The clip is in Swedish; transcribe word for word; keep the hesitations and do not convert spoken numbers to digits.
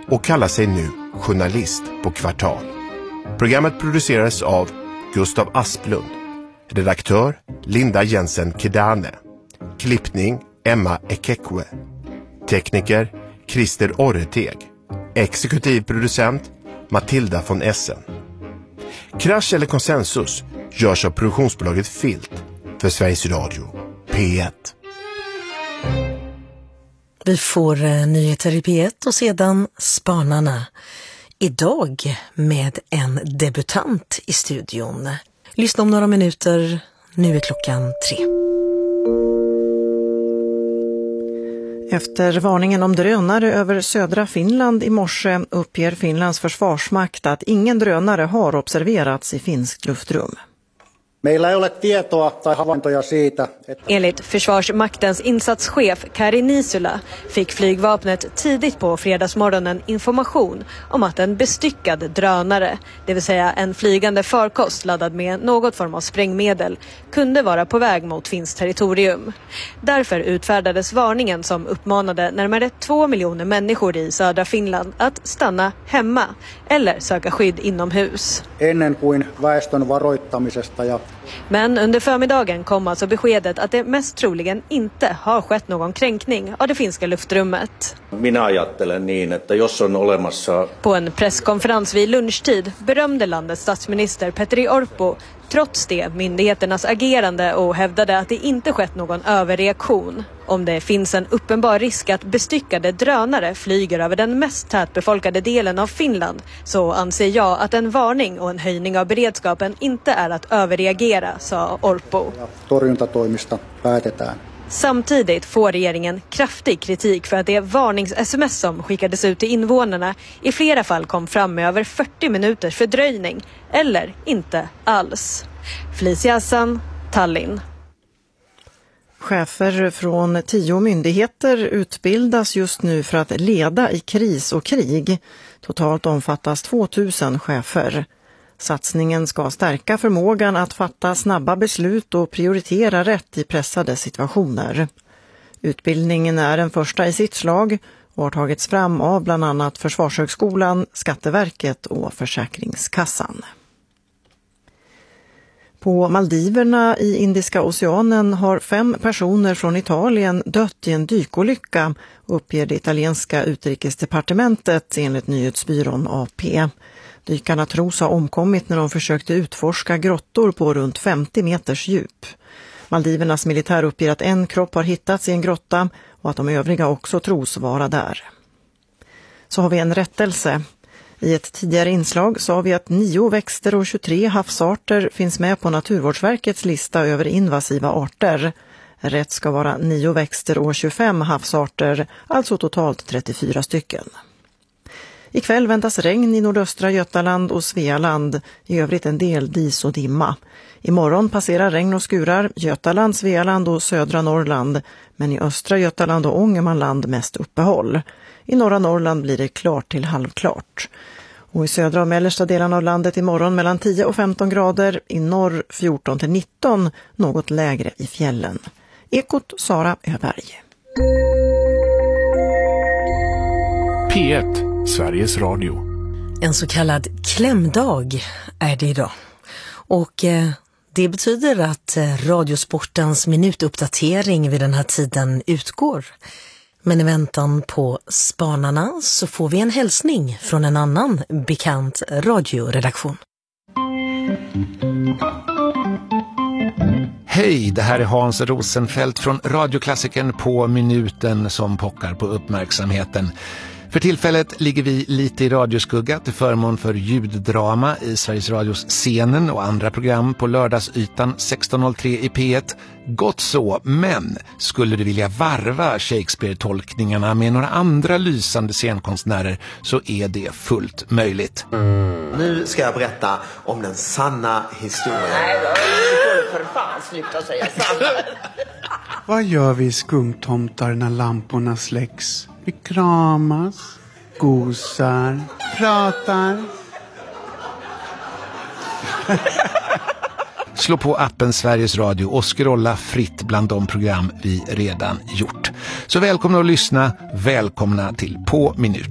och kallar sig nu journalist på Kvartal. Programmet producerades av Gustav Asplund, redaktör Linda Jensen Kidane, klippning Emma Ekekwe, tekniker Christer Orreteg, exekutiv producent Matilda von Essen. Krasch eller konsensus görs av produktionsbolaget Filt för Sveriges Radio P ett. Vi får eh, nyheter i P ett och sedan Spanarna. Idag med en debutant i studion. Lyssna om några minuter. Nu är klockan tre. Efter varningen om drönare över södra Finland i morse uppger Finlands försvarsmakt att ingen drönare har observerats i finskt luftrum. Meillä ei ole tietoa tai havaintoja siitä, että... Enligt Försvarsmaktens insatschef Kari Nisula fick flygvapnet tidigt på fredagsmorgonen information om att en bestyckad drönare, det vill säga en flygande farkost laddad med något form av sprängmedel, kunde vara på väg mot finskt territorium. Därför utfärdades varningen som uppmanade närmare två miljoner människor i södra Finland att stanna hemma eller söka skydd inomhus. Ennen kuin väestön varoittamisesta ja... Men under förmiddagen kom alltså beskedet att det mest troligen inte har skett någon kränkning av det finska luftrummet. Minä ajattelen niin, että jos on olemassa... På en presskonferens vid lunchtid berömde landets statsminister Petteri Orpo trots det myndigheternas agerande och hävdade att det inte skett någon överreaktion. Om det finns en uppenbar risk att bestyckade drönare flyger över den mest tätbefolkade delen av Finland, så anser jag att en varning och en höjning av beredskapen inte är att överreagera, sa Orpo. Torjuntatoimista päätetään. Samtidigt får regeringen kraftig kritik för att det varnings-sms som skickades ut till invånarna i flera fall kom fram med över fyrtio minuters fördröjning, eller inte alls. Felicia Hassan, Tallinn. Chefer från tio myndigheter utbildas just nu för att leda i kris och krig. Totalt omfattas tvåtusen chefer. Satsningen ska stärka förmågan att fatta snabba beslut och prioritera rätt i pressade situationer. Utbildningen är den första i sitt slag och har tagits fram av bland annat Försvarshögskolan, Skatteverket och Försäkringskassan. På Maldiverna i Indiska oceanen har fem personer från Italien dött i en dykolycka, uppger det italienska utrikesdepartementet enligt nyhetsbyrån A P. Dykarna tros ha omkommit när de försökte utforska grottor på runt femtio meters djup. Maldivernas militär uppger att en kropp har hittats i en grotta och att de övriga också tros vara där. Så har vi en rättelse. I ett tidigare inslag sa vi att nio växter och tjugotre havsarter finns med på Naturvårdsverkets lista över invasiva arter. Rätt ska vara nio växter och tjugofem havsarter, alltså totalt trettiofyra stycken. Ikväll väntas regn i nordöstra Götaland och Svealand, i övrigt en del dis och dimma. Imorgon passerar regn och skurar Götaland, Svealand och södra Norrland, men i östra Götaland och Ångermanland mest uppehåll. I norra Norrland blir det klart till halvklart. Och i södra och mellersta delen av landet imorgon mellan tio och femton grader, i norr fjorton till nitton, något lägre i fjällen. Ekot Sara Öberg. P ett, Sveriges Radio. En så kallad klämdag är det idag. Och eh, det betyder att eh, Radiosportens minutuppdatering vid den här tiden utgår. Men i väntan på Spanarna så får vi en hälsning från en annan bekant radioredaktion. Hej, det här är Hans Rosenfeldt från Radioklassikern på minuten som pockar på uppmärksamheten. För tillfället ligger vi lite i radioskugga till förmån för ljuddrama i Sveriges Radios Scenen och andra program på lördagsytan sexton noll tre i P ett. Gott så, men skulle du vilja varva Shakespeare-tolkningarna med några andra lysande scenkonstnärer så är det fullt möjligt. Mm. Nu ska jag berätta om den sanna historien. Nej då, nu får du för fan sluta säga sanna. Vad gör vi skumtomtar när lamporna släcks? Vi kramas, gosar, pratar. Slå på appen Sveriges Radio och scrolla fritt bland de program vi redan gjort. Så välkomna att lyssna, välkomna till På minut.